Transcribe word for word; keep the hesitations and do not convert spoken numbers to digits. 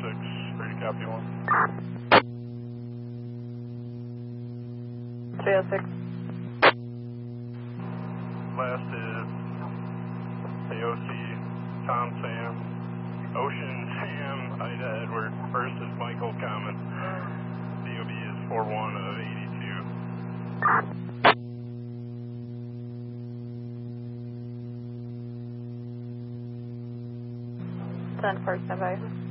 six, ready to copy one. three oh six. Last is A O C, Tom Sam, Ocean Sam, Ida Edward. First is Michael Common. D O B is four one of eighty-two. ten four, stand by.